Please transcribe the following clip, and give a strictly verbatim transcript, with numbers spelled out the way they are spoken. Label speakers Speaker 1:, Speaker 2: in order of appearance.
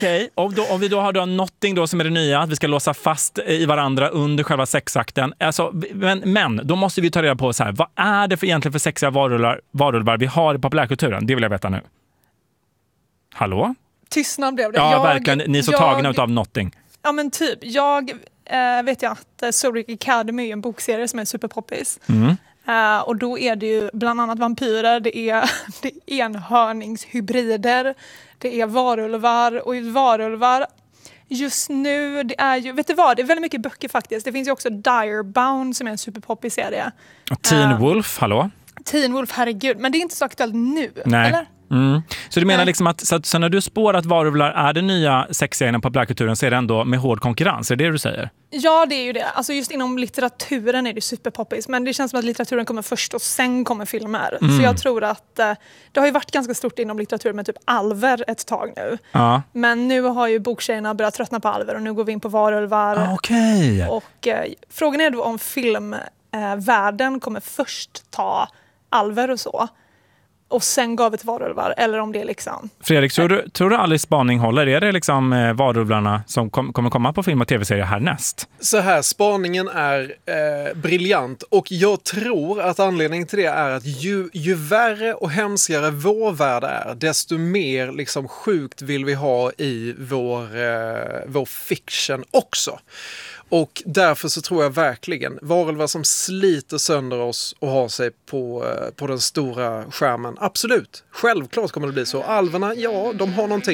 Speaker 1: Okej, om, om vi då har då Notting då som är det nya, att vi ska låsa fast i varandra under själva sexakten. Alltså, men, men då måste vi ta reda på så här, vad är det för egentligen för sexiga varulvar, varulvar vi har i populärkulturen? Det vill jag veta nu. Hallå?
Speaker 2: Tystnad blev det.
Speaker 1: Ja,
Speaker 2: jag,
Speaker 1: verkligen. Ni är så
Speaker 2: jag,
Speaker 1: tagna utav Notting.
Speaker 2: Ja, men typ. Jag äh, vet jag att uh, Zodiac Academy är en bokserie som är superpoppis.
Speaker 1: Mm.
Speaker 2: Uh, och då är det ju bland annat vampyrer, det är, det är enhörningshybrider, det är varulvar och varulvar. Just nu, det är ju, vet du vad, det är väldigt mycket böcker faktiskt. Det finns ju också Direbound som är en superpoppig serie.
Speaker 1: Och Teen
Speaker 2: uh,
Speaker 1: Wolf, hallå?
Speaker 2: Teen Wolf, herregud. Men det är inte så aktuellt nu,
Speaker 1: Nej.
Speaker 2: eller?
Speaker 1: Mm. Så du menar
Speaker 2: Nej.
Speaker 1: liksom att så, att så när du spår att varulvar är det nya sexiga inom populärkulturen så är det ändå med hård konkurrens, är det det du säger?
Speaker 2: Ja, det är ju det. Alltså just inom litteraturen är det superpoppis. Men det känns som att litteraturen kommer först och sen kommer filmer.
Speaker 1: Mm.
Speaker 2: Så jag tror att eh, det har ju varit ganska stort inom litteraturen med typ alver ett tag nu.
Speaker 1: Ja.
Speaker 2: Men nu har ju boktjejerna börjat tröttna på alver och nu går vi in på varulvar.
Speaker 1: Ah, okej.
Speaker 2: Och eh, frågan är då om filmvärlden eh, kommer först ta alver och så. Och sen gav vi till varulvar, eller om det är liksom...
Speaker 1: Fredrik, tror du, tror du Alice spaning håller? Är det liksom eh, varulvarna som kom, kommer komma på film och tv-serier härnäst?
Speaker 3: Så här, spaningen är eh, briljant och jag tror att anledningen till det är att ju, ju värre och hemskare vår värld är, desto mer liksom sjukt vill vi ha i vår, eh, vår fiction också. Och därför så tror jag verkligen varulvar som sliter sönder oss och har sig på, på den stora skärmen. Absolut, självklart kommer det bli så. Alverna, ja, de har någonting.